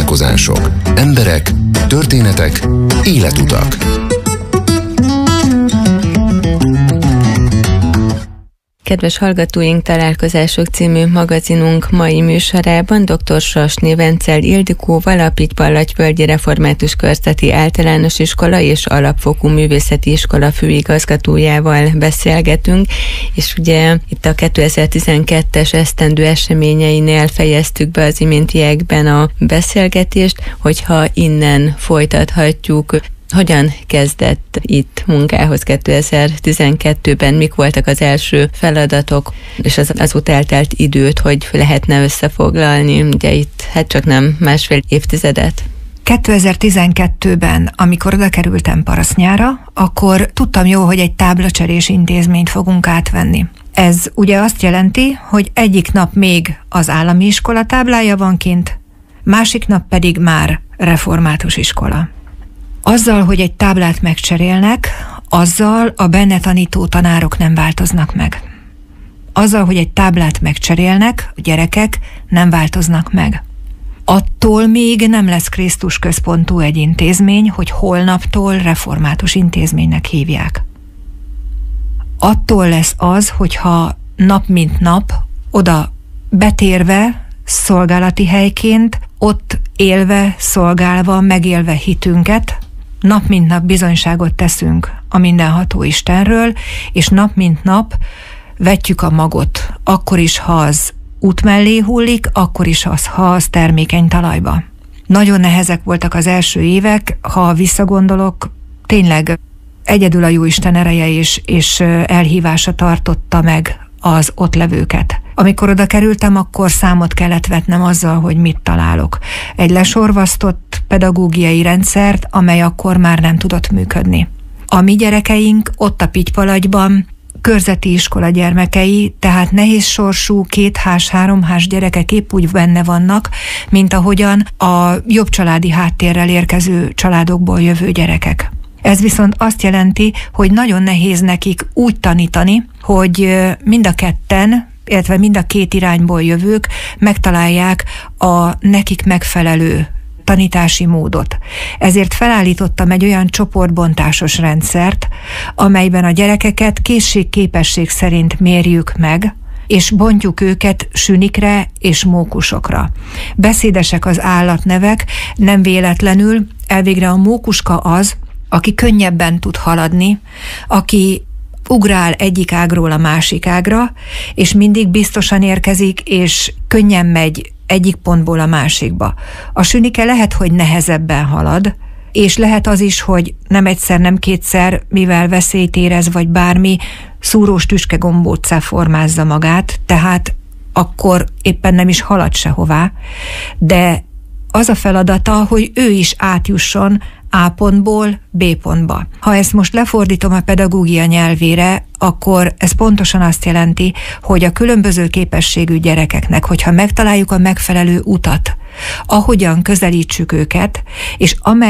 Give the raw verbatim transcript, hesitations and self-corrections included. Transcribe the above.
találkozások. Emberek, történetek, életutak. Kedves hallgatóink, Találkozások című magazinunk mai műsorában dr. Sasné Vencel Ildikóval, a Pitypallagyföldi Református Körzeti Általános Iskola és Alapfokú Művészeti Iskola főigazgatójával beszélgetünk, és ugye itt a kétezer-tizenkettes esztendő eseményeinél fejeztük be az iméntiekben a beszélgetést, hogyha innen folytathatjuk. Hogyan kezdett itt munkához kétezer-tizenkettőben, mik voltak az első feladatok, és az, azóta eltelt időt, hogy lehetne összefoglalni, ugye itt hát csak nem másfél évtizedet? kétezer-tizenkettőben, amikor oda kerültem Parasznyára, akkor tudtam jó, hogy egy táblacserés intézményt fogunk átvenni. Ez ugye azt jelenti, hogy egyik nap még az állami iskola táblája van kint, másik nap pedig már református iskola. Azzal, hogy egy táblát megcserélnek, azzal a benne tanító tanárok nem változnak meg. Azzal, hogy egy táblát megcserélnek, a gyerekek nem változnak meg. Attól még nem lesz Krisztus központú egy intézmény, hogy holnaptól református intézménynek hívják. Attól lesz az, hogyha nap mint nap oda betérve, szolgálati helyként, ott élve, szolgálva, megélve hitünket, nap mint nap bizonyságot teszünk a mindenható Istenről, és nap mint nap vetjük a magot, akkor is, ha az út mellé hullik, akkor is, az, ha az termékeny talajba. Nagyon nehezek voltak az első évek, ha visszagondolok, tényleg egyedül a Jóisten ereje és, és elhívása tartotta meg az ott levőket. Amikor oda kerültem, akkor számot kellett vetnem azzal, hogy mit találok. Egy lesorvasztott pedagógiai rendszert, amely akkor már nem tudott működni. A mi gyerekeink ott a Pitypalagyban körzeti iskola gyermekei, tehát nehéz sorsú, kéthás, háromhás gyerekek épp úgy benne vannak, mint ahogyan a jobb családi háttérrel érkező családokból jövő gyerekek. Ez viszont azt jelenti, hogy nagyon nehéz nekik úgy tanítani, hogy mind a ketten, illetve mind a két irányból jövők megtalálják a nekik megfelelő tanítási módot. Ezért felállítottam egy olyan csoportbontásos rendszert, amelyben a gyerekeket készség-képesség szerint mérjük meg, és bontjuk őket sünikre és mókusokra. Beszédesek az állatnevek, nem véletlenül, elvégre a mókuska az, aki könnyebben tud haladni, aki ugrál egyik ágról a másik ágra, és mindig biztosan érkezik, és könnyen megy egyik pontból a másikba. A sünike lehet, hogy nehezebben halad, és lehet az is, hogy nem egyszer, nem kétszer, mivel veszélyt érez, vagy bármi, szúrós tüskegombóccá formázza magát, tehát akkor éppen nem is halad sehová, de az a feladata, hogy ő is átjusson A pontból B pontba. Ha ezt most lefordítom a pedagógia nyelvére, akkor ez pontosan azt jelenti, hogy a különböző képességű gyerekeknek, hogyha megtaláljuk a megfelelő utat, ahogyan közelítsük őket, és amely